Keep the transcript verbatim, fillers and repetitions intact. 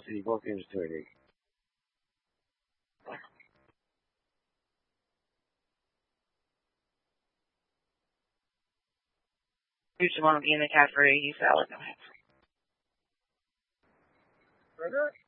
city bookings training. You just want to be in the cafe, you salad. Burger?